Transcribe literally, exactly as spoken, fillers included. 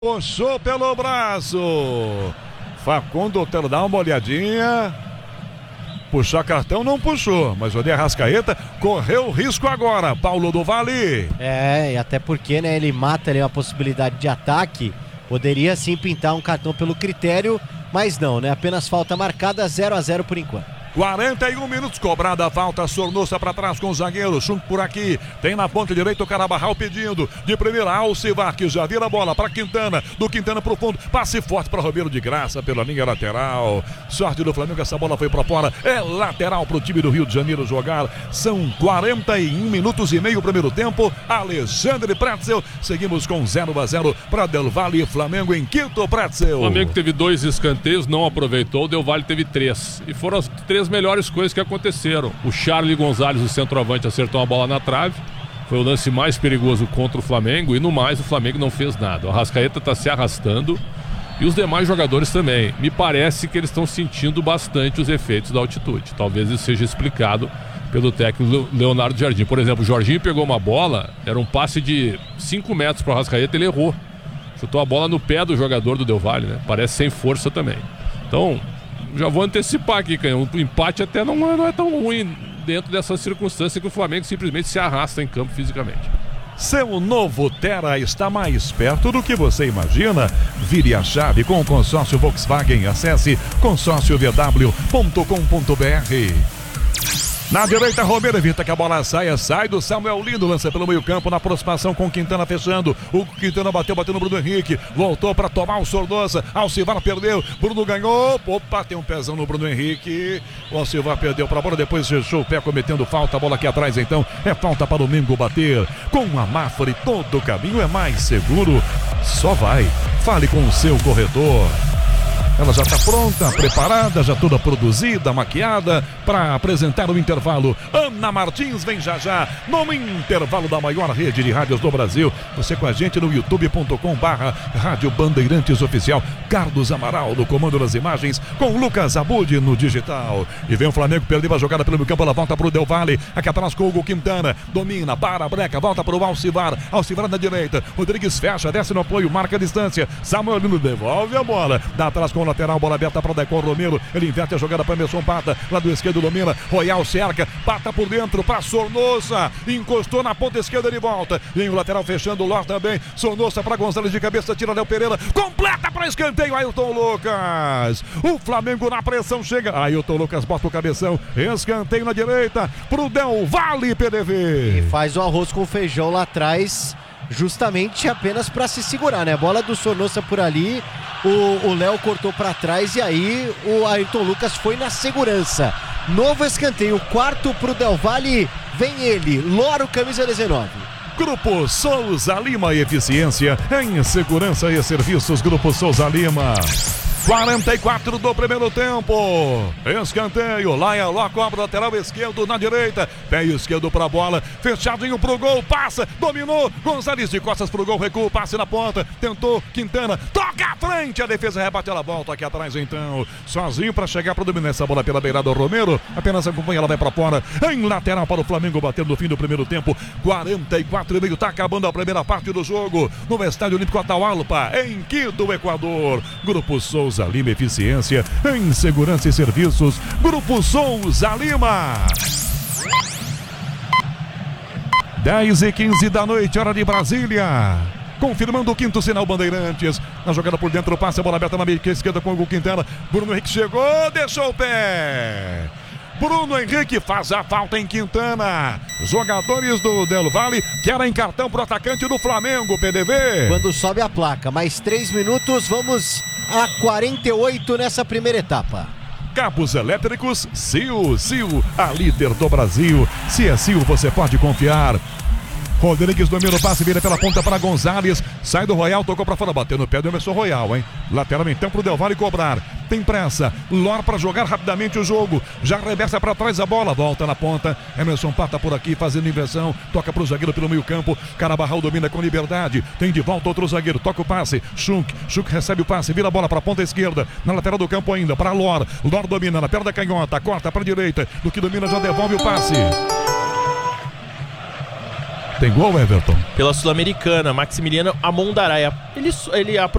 Puxou pelo braço. Facundo Otero dá uma olhadinha. Puxar cartão não puxou, mas o de Arrascaeta correu o risco agora. Paulo do Vale. É, e até porque, né, ele mata ali uma possibilidade de ataque. Poderia sim pintar um cartão pelo critério, mas não, né? Apenas falta marcada, zero a zero por enquanto. quarenta e um minutos, cobrada a falta, Sornosa para trás com o zagueiro, Chunk por aqui, tem na ponta direita o Carabarral pedindo, de primeira Alcivar, que já vira a bola para Quintana, do Quintana pro fundo, passe forte para Romero de graça pela linha lateral, sorte do Flamengo, essa bola foi para fora, é lateral pro time do Rio de Janeiro jogar, são quarenta e um minutos e meio primeiro tempo, Alexandre Pretzel, seguimos com zero a zero para Del Valle, Flamengo em Quito, Pretzel. O Flamengo teve dois escanteios, não aproveitou, o Del Valle teve três, e foram as três as melhores coisas que aconteceram. O Charlie Gonzalez, o centroavante, acertou uma bola na trave, foi o lance mais perigoso contra o Flamengo, e no mais o Flamengo não fez nada. O Arrascaeta está se arrastando e os demais jogadores também. Me parece que eles estão sentindo bastante os efeitos da altitude. Talvez isso seja explicado pelo técnico Leonardo Jardim. Por exemplo, o Jorginho pegou uma bola, era um passe de cinco metros para o Arrascaeta, ele errou, chutou a bola no pé do jogador do Del Valle, né? Parece sem força também. Então já vou antecipar aqui, Canhão. O empate até não, não é tão ruim dentro dessa circunstância que o Flamengo simplesmente se arrasta em campo fisicamente. Seu novo Terra está mais perto do que você imagina. Vire a chave com o consórcio Volkswagen. Acesse consórcio v w ponto com ponto b r. Na direita, Romero evita que a bola saia, sai do Samuel Lino, lança pelo meio campo, na aproximação com Quintana fechando, o Quintana bateu, bateu no Bruno Henrique, voltou para tomar o Sornosa, Alcivar perdeu, Bruno ganhou, opa, tem um pezão no Bruno Henrique, o Alcivar perdeu para a bola, depois fechou o pé cometendo falta, a bola aqui atrás então, é falta para o Domingo bater, com a Mafra e todo o caminho é mais seguro, só vai, fale com o seu corretor. Ela já está pronta, preparada, já toda produzida, maquiada para apresentar o intervalo. Ana Martins vem já já no intervalo da maior rede de rádios do Brasil. Você com a gente no youtube ponto com barra Rádio Bandeirantes Oficial. Carlos Amaral no comando das imagens com Lucas Abud no digital. E vem o Flamengo, perdeu a jogada pelo meio campo, ela volta para o Del Valle. Aqui atrás com o Hugo Quintana, domina, para a breca, volta para o Alcivar. Alcivar na direita, Rodrigues fecha, desce no apoio, marca a distância. Samuel Lino devolve a bola, dá atrás com o lateral, bola aberta para o Decor Romero, ele inverte a jogada para Emerson Pata, lado esquerdo domina, Royal cerca, Pata por dentro para Sornosa, encostou na ponta esquerda de volta, vem o lateral fechando o Ló também, Sornosa para Gonzalez de cabeça, tira Léo Pereira, completa para escanteio, Ailton Lucas, o Flamengo na pressão chega, Ailton Lucas bota o cabeção, escanteio na direita pro Del Valle, P D V. E faz o arroz com feijão lá atrás, justamente apenas para se segurar, né? Bola do Sornosa por ali, o Léo cortou para trás e aí o Ailton Lucas foi na segurança. Novo escanteio, quarto pro Del Valle, vem ele, Loro, camisa dezenove. Grupo Souza Lima, eficiência em segurança e serviços. Grupo Souza Lima. quarenta e quatro do primeiro tempo. Escanteio. Laia Ló cobra lateral esquerdo na direita. Pé esquerdo para a bola. Fechadinho pro gol. Passa. Dominou. Gonzalez de costas pro gol. Recua. Passe na ponta. Tentou. Quintana. Toca à frente. A defesa rebate. Ela volta aqui atrás então. Sozinho para chegar para dominar essa bola pela beirada. O Romero apenas acompanha. Ela vai para fora. Em lateral para o Flamengo bater no fim do primeiro tempo. quarenta e quatro e meio. Tá acabando a primeira parte do jogo. No Estádio Olímpico Atahualpa. Em Quito, Equador. Grupo Souza Souza Lima, eficiência em segurança e serviços. Grupo Souza Lima. dez e quinze da noite, hora de Brasília. Confirmando o quinto sinal Bandeirantes. Na jogada por dentro, passe a bola aberta na meia esquerda com o Quintana. Bruno Henrique chegou, deixou o pé. Bruno Henrique faz a falta em Quintana. Jogadores do Del Valle querem cartão pro atacante do Flamengo, P D V. Quando sobe a placa, mais três minutos, vamos a quarenta e oito nessa primeira etapa. Cabos elétricos, Sil, Sil, a líder do Brasil. Se é Sil, você pode confiar. Rodrigues domina o passe, vira pela ponta para Gonzalez. Sai do Royal, tocou para fora, bateu no pé do Emerson Royal, hein? Lateral então pro Del Valle cobrar. Tem pressa. Lor para jogar rapidamente o jogo. Já reversa para trás a bola, volta na ponta. Emerson Pata por aqui fazendo inversão. Toca pro zagueiro pelo meio campo. Carabarral domina com liberdade. Tem de volta outro zagueiro. Toca o passe. Chunk. Chunk recebe o passe. Vira a bola para a ponta esquerda. Na lateral do campo ainda. Para Lor. Lor domina na perna da canhota. Corta para a direita. Do que domina já devolve o passe. Tem gol, Everton? Pela Sul-Americana, Maximiliano Amondaraia. Ele, ele